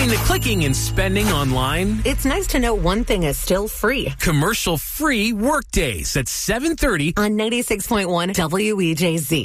Between the clicking and spending online, It's nice to know one thing is still free. commercial-free workdays at 7:30 On 96.1 WEJZ.